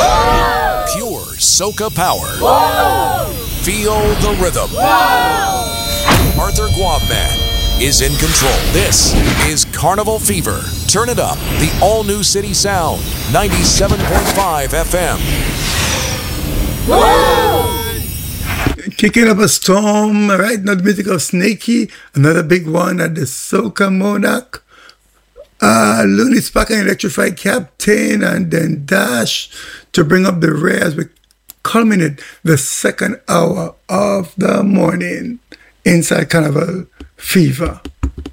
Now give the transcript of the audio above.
Pure soca power. Feel the rhythm. Arthur Guavman is in control. This is Carnival Fever. Turn it up. The all-new City Sound, 97.5 FM. Kicking up a storm, right now the music of Snakey, another big one at the Soca Monarch. Looney Spark and Electrified Captain, and then Dash to bring up the rear as we culminate the second hour of the morning inside Carnival Fever.